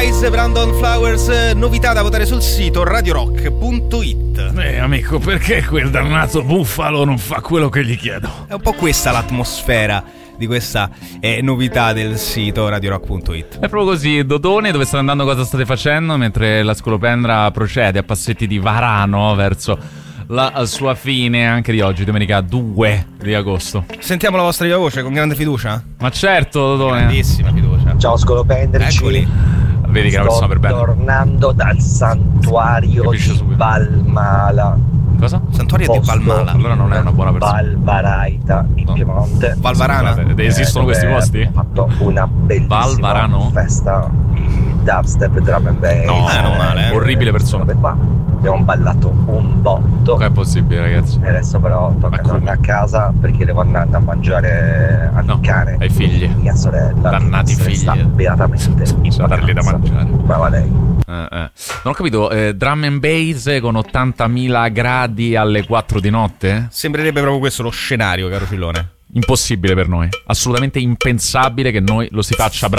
Wise, Brandon Flowers, novità da votare sul sito radiorock.it. Amico, perché quel dannato Buffalo non fa quello che gli chiedo? È un po' questa l'atmosfera di questa novità del sito radiorock.it. È proprio così. Dodone, dove state andando, cosa state facendo? Mentre la scolopendra procede a passetti di varano verso la sua fine anche di oggi, domenica 2 di agosto. Sentiamo la vostra viva voce con grande fiducia? Ma certo, Dodone. Grandissima fiducia. Ciao scolopendrici. Eccoli. Vedi che è una persona per bene. Sto tornando dal santuario Capisce di subito. Valmala. Cosa? Santuario di Palmala. Allora non è una buona persona. Valvaraita in No. Piemonte. Valvarana? Esistono dove questi posti? Ho fatto una bellissima Valvarano? festa di dubstep, drum and bass. No, non male, orribile persona. Robe qua. Abbiamo ballato un botto. Come è possibile, ragazzi? E adesso però tocca Ma come? tornare a casa perché devo andare a mangiare al No, cane. ai figli. Mia sorella. Dannati se ne figli. sta beatamente in Sono dargli da vacanza. mangiare. Brava lei. Non ho capito, drum and bass con 80.000 gradi alle 4 di notte? Sembrerebbe proprio questo lo scenario, caro Cillone. Impossibile per noi, assolutamente impensabile che noi lo si faccia.